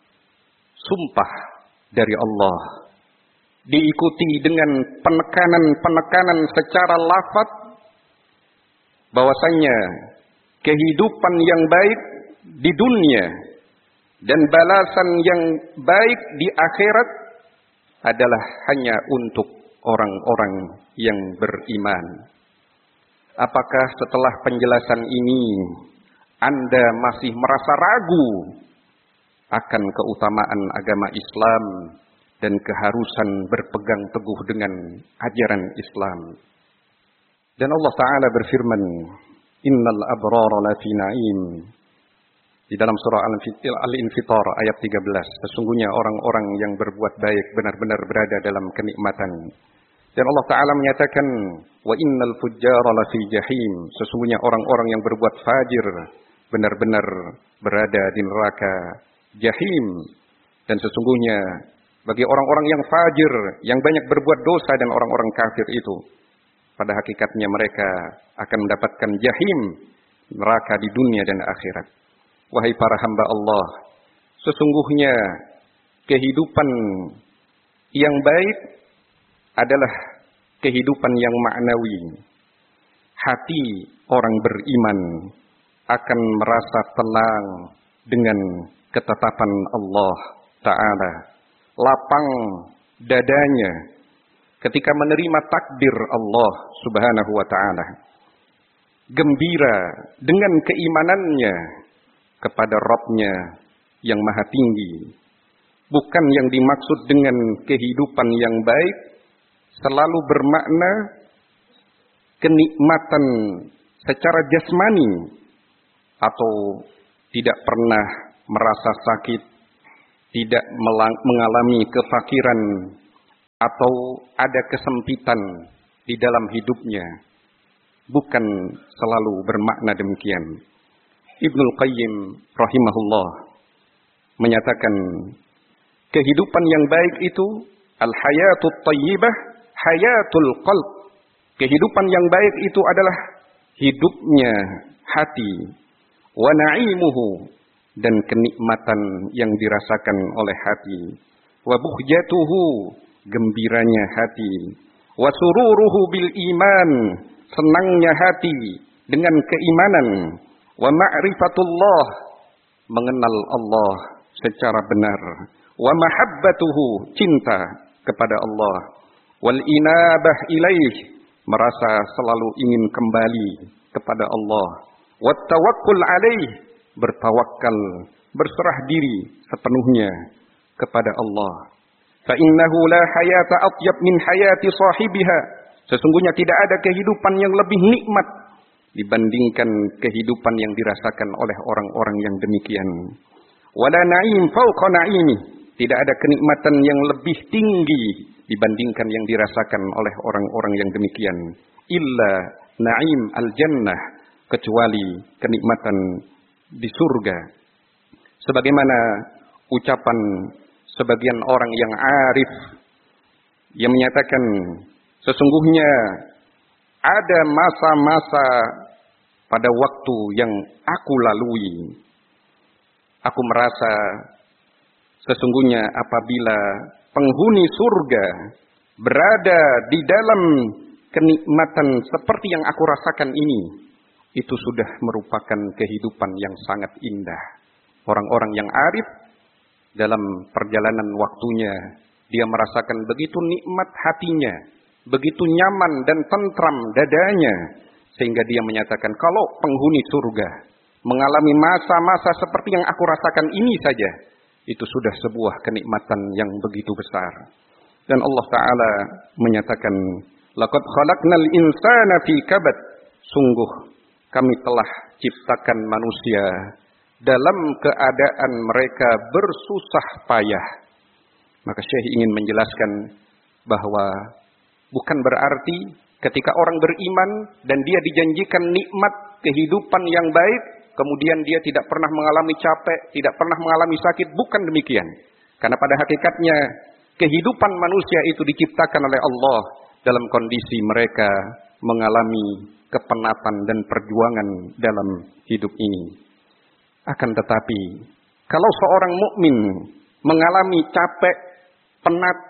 sumpah dari Allah, diikuti dengan penekanan-penekanan secara lafaz bahwasanya kehidupan yang baik di dunia dan balasan yang baik di akhirat adalah hanya untuk orang-orang yang beriman. Apakah setelah penjelasan ini Anda masih merasa ragu akan keutamaan agama Islam dan keharusan berpegang teguh dengan ajaran Islam? Dan Allah Ta'ala berfirman, Innal abrara lafi na'im, di dalam surah Al-Infitar ayat tiga belas. Sesungguhnya orang-orang yang berbuat baik benar-benar berada dalam kenikmatan. Dan Allah Ta'ala menyatakan, Wa innal fujjara lafi jahim, sesungguhnya orang-orang yang berbuat fajir benar-benar berada di neraka jahim. Dan sesungguhnya bagi orang-orang yang fajir, yang banyak berbuat dosa dan orang-orang kafir itu, pada hakikatnya mereka akan mendapatkan jahim, neraka di dunia dan akhirat. Wahai para hamba Allah, sesungguhnya kehidupan yang baik adalah kehidupan yang ma'nawi. Hati orang beriman akan merasa tenang dengan ketetapan Allah Ta'ala. Lapang dadanya ketika menerima takdir Allah Subhanahu wa Ta'ala. Gembira dengan keimanannya kepada Rabb-Nya yang maha tinggi. Bukan yang dimaksud dengan kehidupan yang baik selalu bermakna kenikmatan secara jasmani atau tidak pernah merasa sakit tidak mengalami kefakiran atau ada kesempitan di dalam hidupnya. Bukan selalu bermakna demikian. Ibnul Qayyim rahimahullah menyatakan kehidupan yang baik itu al-hayatul thayyibah hayatul qalb. Kehidupan yang baik itu adalah hidupnya hati, wa na'imuhu, dan kenikmatan yang dirasakan oleh hati, wa buhjatuhu, gembiranya hati, wa sururuhu bil iman, senangnya hati dengan keimanan, wa ma'rifatullah, mengenal Allah secara benar, wa mahabbatuhu, cinta kepada Allah, wal inabah ilaih, merasa selalu ingin kembali kepada Allah, wa tawakkul alaih, bertawakal, berserah diri sepenuhnya kepada Allah. Fa innahu la hayata atyab min hayati sahibiha. Sesungguhnya tidak ada kehidupan yang lebih nikmat dibandingkan kehidupan yang dirasakan oleh orang-orang yang demikian. Wala na'im fawqa na'imi. Tidak ada kenikmatan yang lebih tinggi dibandingkan yang dirasakan oleh orang-orang yang demikian. Illa na'im al-jannah, kecuali kenikmatan di surga. Sebagaimana ucapan sebagian orang yang arif yang menyatakan, sesungguhnya ada masa-masa pada waktu yang aku lalui. Aku merasa sesungguhnya apabila penghuni surga berada di dalam kenikmatan seperti yang aku rasakan ini, itu sudah merupakan kehidupan yang sangat indah. Orang-orang yang arif dalam perjalanan waktunya, dia merasakan begitu nikmat hatinya, begitu nyaman dan tentram dadanya, sehingga dia menyatakan, kalau penghuni surga mengalami masa-masa seperti yang aku rasakan ini saja, itu sudah sebuah kenikmatan yang begitu besar. Dan Allah Ta'ala menyatakan, laqad khalaqnal insana fi kabad, sungguh kami telah ciptakan manusia dalam keadaan mereka bersusah payah. Maka Syekh ingin menjelaskan bahwa bukan berarti ketika orang beriman dan dia dijanjikan nikmat kehidupan yang baik, kemudian dia tidak pernah mengalami capek, tidak pernah mengalami sakit. Bukan demikian. Karena pada hakikatnya kehidupan manusia itu diciptakan oleh Allah dalam kondisi mereka mengalami kepenatan dan perjuangan dalam hidup ini. Akan tetapi, kalau seorang mukmin mengalami capek, penat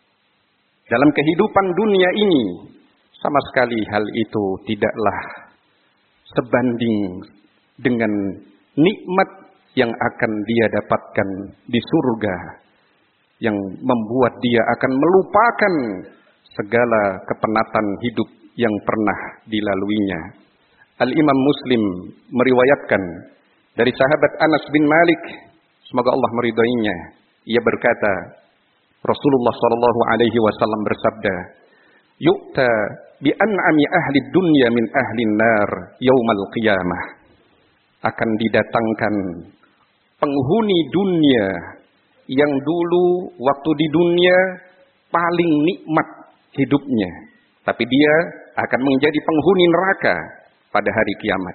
dalam kehidupan dunia ini, sama sekali hal itu tidaklah sebanding dengan nikmat yang akan dia dapatkan di surga, yang membuat dia akan melupakan segala kepenatan hidup yang pernah dilaluinya. Al-Imam Muslim meriwayatkan dari sahabat Anas bin Malik, semoga Allah meridainya, ia berkata, Rasulullah sallallahu alaihi wasallam bersabda, "Yu'ta bi an'ami ahli dunya min ahli nar yaumal qiyamah." Akan didatangkan penghuni dunia yang dulu waktu di dunia paling nikmat hidupnya, tapi dia akan menjadi penghuni neraka pada hari kiamat.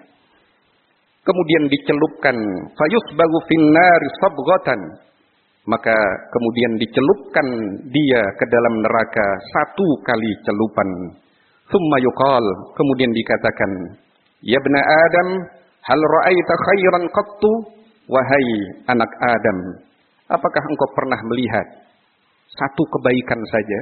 Kemudian dicelupkan fayusbagu finnari sabghatan, maka kemudian dicelupkan dia ke dalam neraka satu kali celupan. Tsumma yuqal, kemudian dikatakan, ya bna Adam, hal ra'aita khairan qattu? Wahai anak Adam, apakah engkau pernah melihat satu kebaikan saja?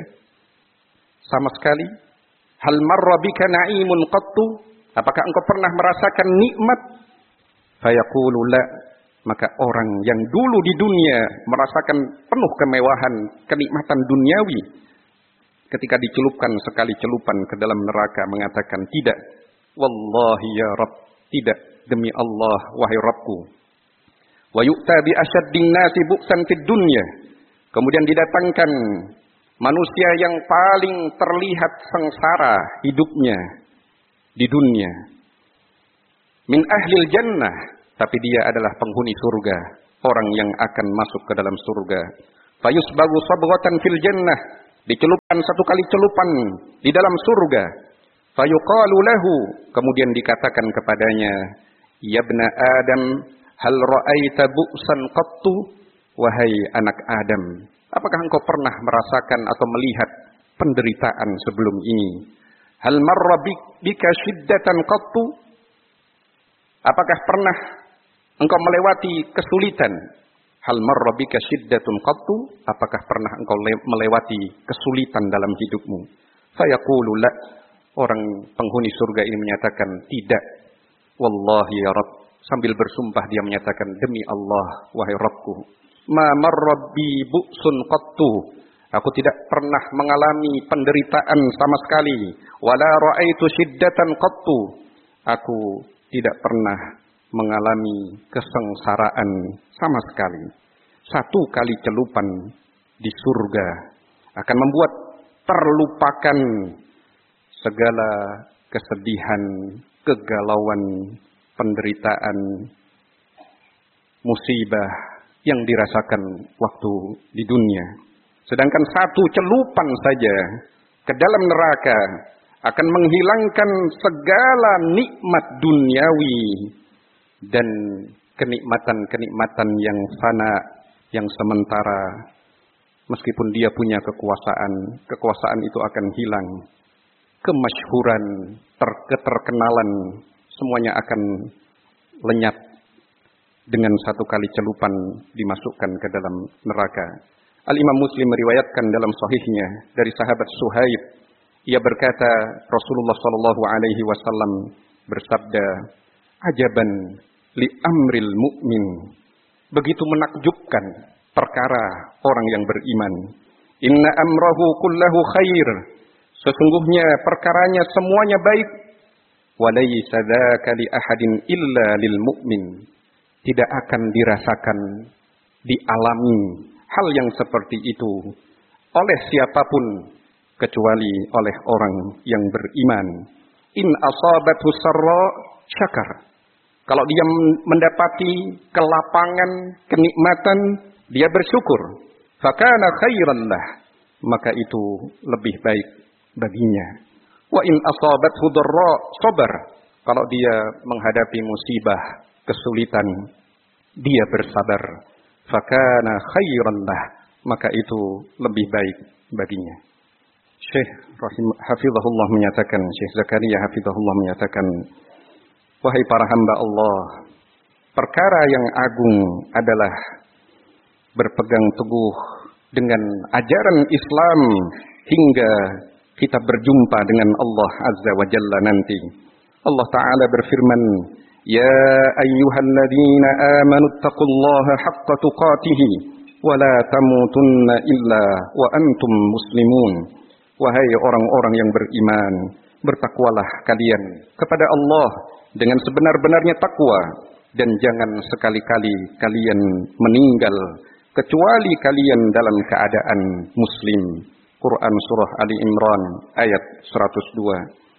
Sama sekali. Hal marra bika na'imun qattu? Apakah engkau pernah merasakan nikmat? Fayaqulu la. Maka orang yang dulu di dunia merasakan penuh kemewahan, kenikmatan duniawi, ketika dicelupkan sekali celupan ke dalam neraka mengatakan, tidak. Wallahi ya Rabb, tidak, demi Allah wahai Rabbku. Wa yu'ta bi asyaddin nasi bu'san fid dunya. Kemudian didatangkan manusia yang paling terlihat sengsara hidupnya di dunia. Min ahlil jannah, tapi dia adalah penghuni surga. orang yang akan masuk ke dalam surga. Fayusbagu sabghatan fil jannah, dicelupkan satu kali celupan di dalam surga. Fayuqalu lahu, kemudian dikatakan kepadanya, ya ibna Adam, hal ra'aita bu'san qattu, wahai anak Adam, apakah engkau pernah merasakan atau melihat penderitaan sebelum ini? Hal marra bika syiddatan qattu, apakah pernah engkau melewati kesulitan? Hal marra bika syiddatun qattu, apakah pernah engkau melewati kesulitan dalam hidupmu? Fayaqulu la, orang penghuni surga ini menyatakan tidak. Wallahi ya Rabb, sambil bersumpah dia menyatakan, demi Allah wahai Rabbku, ma marra bi bu'sun qattu, aku tidak pernah mengalami penderitaan sama sekali. Wala ra'aitu syiddatan qattu, aku tidak pernah mengalami kesengsaraan sama sekali. Satu kali celupan di surga akan membuat terlupakan segala kesedihan, kegalauan, penderitaan, musibah yang dirasakan waktu di dunia. Sedangkan satu celupan saja ke dalam neraka akan menghilangkan segala nikmat duniawi dan kenikmatan-kenikmatan yang fana, yang sementara. Meskipun dia punya kekuasaan, kekuasaan itu akan hilang. Kemasyhuran, keterkenalan, semuanya akan lenyap dengan satu kali celupan dimasukkan ke dalam neraka. Al-Imam Muslim meriwayatkan dalam sahihnya dari sahabat Suhaib, ia berkata, Rasulullah sallallahu alaihi wasallam bersabda, ajaban li amril mu'min, begitu menakjubkan perkara orang yang beriman. Inna amrahu kullahu khair, sesungguhnya perkaranya semuanya baik. Walaysa dzaka li ahadin illa lil mu'min, tidak akan dirasakan, dialami hal yang seperti itu oleh siapapun kecuali oleh orang yang beriman. In asabathu sarra syakar, kalau dia mendapati kelapangan, kenikmatan, dia bersyukur. Fakana khairan lah, maka itu lebih baik baginya. Wa in asabathu dharra sabar, kalau dia menghadapi musibah, kesulitan, dia bersabar. Fakana khairan lah, maka itu lebih baik baginya. Syekh Rahim hafizahullah menyatakan, Syekh Zakaria hafizahullah menyatakan, wahai para hamba Allah, perkara yang agung adalah berpegang teguh dengan ajaran Islam hingga kita berjumpa dengan Allah Azza wa Jalla nanti. Allah Ta'ala berfirman, ya ayyuhalladzina amanu taqullaha haqqa tuqatihi wa la tamutunna illa wa antum muslimun. Wahai orang-orang yang beriman, bertakwalah kalian kepada Allah dengan sebenar-benarnya takwa, dan jangan sekali-kali kalian meninggal kecuali kalian dalam keadaan muslim. Quran surah Ali Imran ayat seratus dua.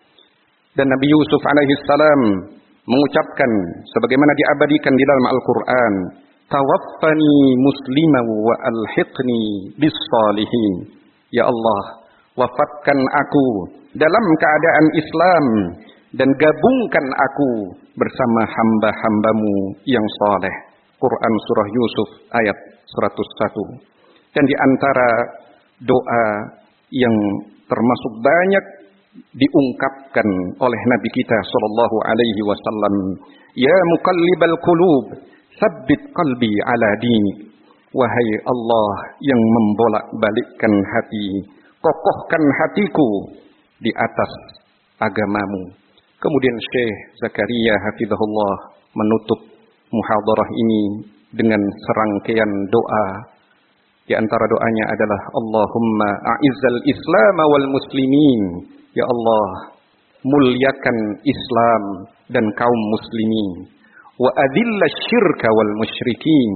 Dan Nabi Yusuf alaihi salam mengucapkan sebagaimana diabadikan di dalam Al-Qur'an, tawaffani musliman wa alhiqni bis salihin. Ya Allah, wafatkan aku dalam keadaan Islam dan gabungkan aku bersama hamba-hambamu yang saleh. Quran surah Yusuf ayat seratus satu. Dan di antara doa yang termasuk banyak diungkapkan oleh Nabi kita sallallahu alaihi wasallam, ya muqallibal qulub, tsabbit qalbi ala dini. Wahai Allah yang membolak-balikkan hati, kokohkan hatiku di atas agamamu. Kemudian Syekh Zakaria hafizahullah menutup muhadarah ini dengan serangkaian doa. Di antara doanya adalah Allahumma a'izzal Islam wal muslimin. Ya Allah, muliakan Islam dan kaum muslimin. Wa adhillash syirka wal musyrikin.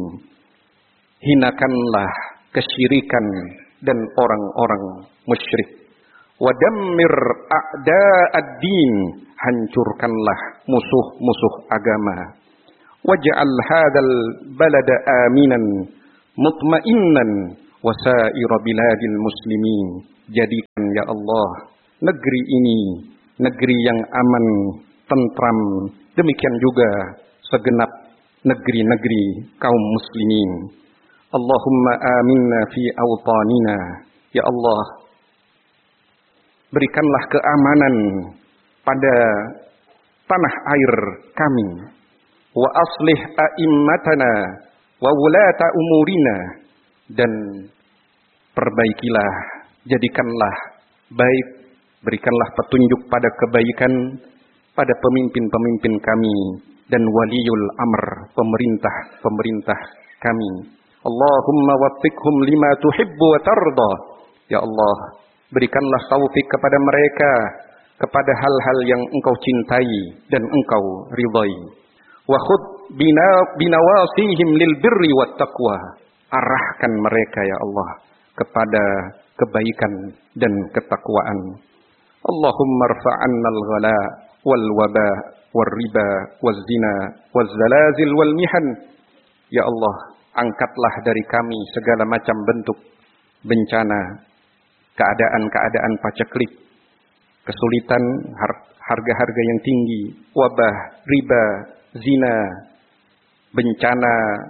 Hinakanlah kesyirikan dan orang-orang musyrik. Wa dammir a'da'ad din, hancurkanlah musuh-musuh agama. waj'al hadzal balada aminan mutmainnan wa sa'ira biladil muslimin. Jadikan ya Allah negeri ini negeri yang aman, tentram, demikian juga segenap negeri-negeri kaum muslimin. Allahumma aminna fi awtanina. Ya Allah, berikanlah keamanan pada tanah air kami. Wa aslih a'immatana wa wulata umurina. Dan perbaikilah, jadikanlah baik, berikanlah petunjuk pada kebaikan pada pemimpin-pemimpin kami dan waliul amr, pemerintah-pemerintah kami. Allahumma waffiqhum lima tuhibbu wa tarda. Ya Allah, berikanlah taufik kepada mereka kepada hal-hal yang Engkau cintai dan Engkau ridai. Wa khud bina binawasihim lil birri wat taqwa. Arahkan mereka ya Allah kepada kebaikan dan ketakwaan. Allahumma rfa'anna al-ghala wal waba wal riba wal zina wal zalazil wal mihan. Ya Allah, angkatlah dari kami segala macam bentuk bencana, keadaan-keadaan paceklik, kesulitan, harga-harga yang tinggi, wabah, riba, zina, bencana,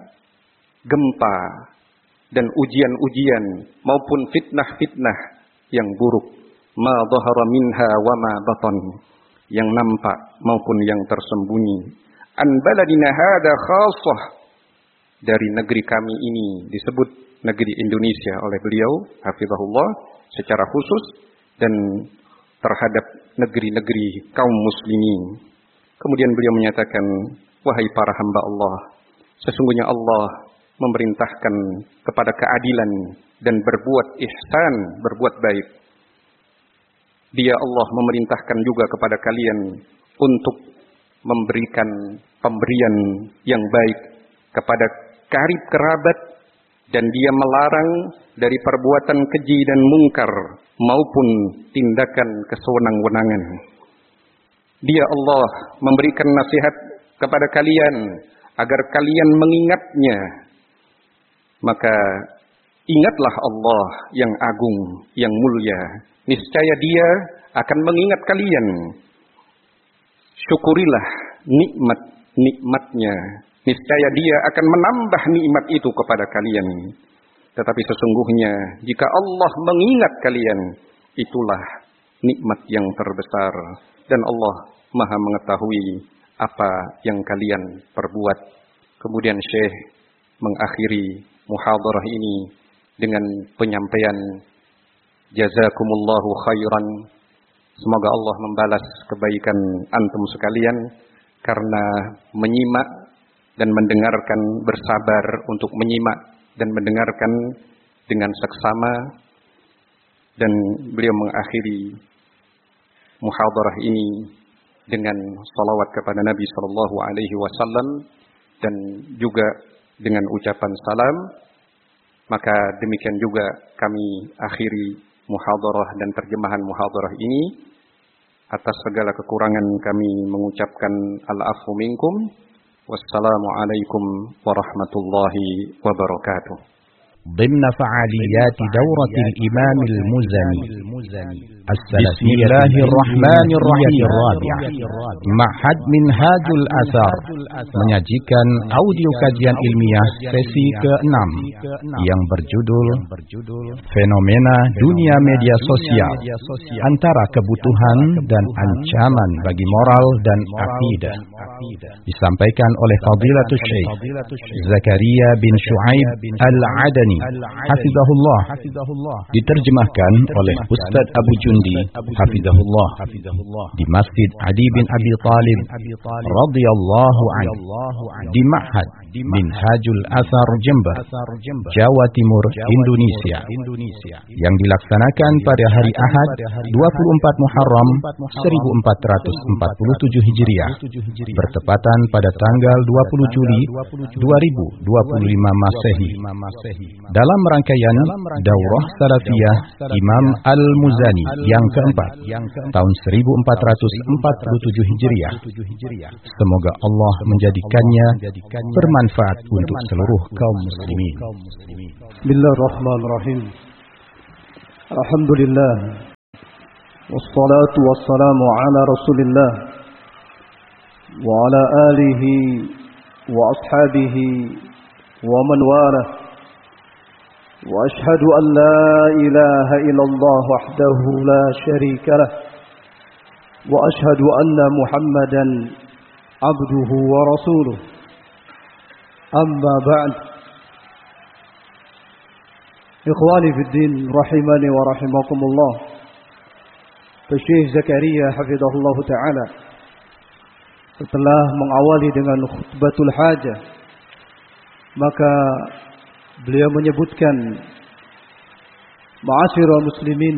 gempa, dan ujian-ujian maupun fitnah-fitnah yang buruk. Ma dhahara minha wa ma batan, yang nampak maupun yang tersembunyi. An baladina hada khassah, dari negeri kami ini disebut negeri Indonesia oleh beliau hafizahullah secara khusus, dan terhadap negeri-negeri kaum muslimin. Kemudian beliau menyatakan, wahai para hamba Allah, sesungguhnya Allah memerintahkan kepada keadilan dan berbuat ihsan, berbuat baik. Dia Allah memerintahkan juga kepada kalian untuk memberikan pemberian yang baik kepada karib kerabat, dan dia melarang dari perbuatan keji dan mungkar maupun tindakan kesewenang-wenangan. Dia Allah memberikan nasihat kepada kalian agar kalian mengingatnya. Maka ingatlah Allah yang agung, yang mulia. Niscaya Dia akan mengingat kalian. Syukurilah nikmat-nikmatnya. Niscaya Dia akan menambah nikmat itu kepada kalian. Tetapi sesungguhnya jika Allah mengingat kalian, itulah nikmat yang terbesar. Dan Allah Maha mengetahui apa yang kalian perbuat. Kemudian Syekh mengakhiri muhadarah ini dengan penyampaian jazakumullahu khairan. Semoga Allah membalas kebaikan antum sekalian karena menyimak dan mendengarkan, bersabar untuk menyimak dan mendengarkan dengan seksama. Dan beliau mengakhiri muhadarah ini dengan salawat kepada Nabi sallallahu alaihi wasallam dan juga dengan ucapan salam. Maka demikian juga kami akhiri muhadarah dan terjemahan muhadarah ini. Atas segala kekurangan kami mengucapkan al-afu minkum. Wassalamualaikum warahmatullahi wabarakatuh. ضمن فعاليات دورة الإمام المزني بسم الله الرحمن الرحيم الرابع معهد منهاج الأثر menyajikan audio kajian ilmiah sesi keenam yang berjudul Fenomena Dunia Media Sosial, Antara Kebutuhan dan Ancaman Bagi Moral dan Akidah, disampaikan oleh Fadilatul Syekh Zakaria bin Shu'aib Al-Adani hafizahullah, diterjemahkan oleh Ustaz Abu Jundi hafizahullah di Masjid Adi bin Abi Talib radhiyallahu anhu di Ma'had Minhajul Athar Jember, Jawa Timur, Indonesia, yang dilaksanakan pada hari Ahad dua puluh empat Muharram seribu empat ratus empat puluh tujuh Hijriah, bertepatan pada tanggal dua puluh Juli dua ribu dua puluh lima Masehi, dalam rangkaian Daurah Salafiyah Imam Al-Muzani yang keempat tahun seribu empat ratus empat puluh tujuh Hijriah. Semoga Allah menjadikannya bermanfaat untuk seluruh kaum muslimin. Bismillahirrahmanirrahim. Alhamdulillah. Wassalatu wassalamu ala Rasulillah wa ala alihi wa ashabihi wa man walah. Wa ashhadu an la ilaha illallah wahdahu la syarika lah. Wa ashhadu anna Muhammadan abduhu wa rasuluh. Amma ba'd. Ikhwani fid din rahimani wa rahimakumullah. Syekh Zakaria hafizahullah taala setelah mengawali dengan khutbatul hajah, maka beliau menyebutkan, ma'asyiral muslimin